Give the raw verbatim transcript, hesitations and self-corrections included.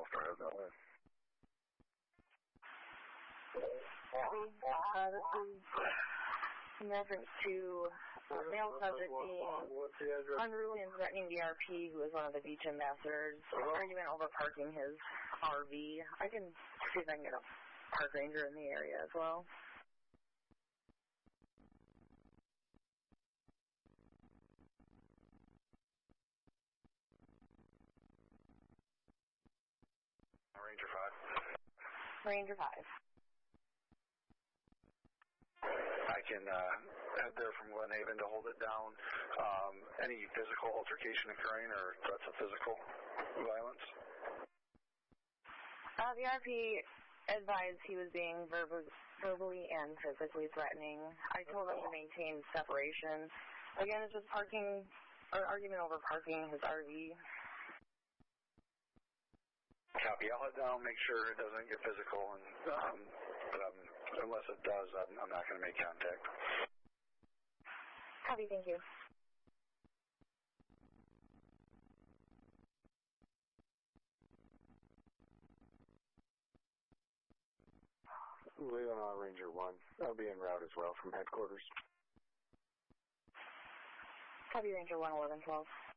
else drive that way. Uh, this is in reference to a male subject being unruly and threatening the R P, who is one of the beach ambassadors, arguing over parking his R V. I can see if I can get a park ranger in the area as well. Ranger five. Ranger five. I can uh, head there from Glen Haven to hold it down. Um, any physical altercation occurring or threats of physical violence? Uh, the R P advised he was being verbal, verbally and physically threatening. I told him to maintain separation. Again, it's just parking, or argument over parking his R V. Copy. I'll head down, make sure it doesn't get physical, and um, but, um, unless it does, I'm, I'm not going to make contact. Copy. Thank you. Leaving on Ranger one. I'll be en route as well from headquarters. Copy. Ranger one eleven twelve.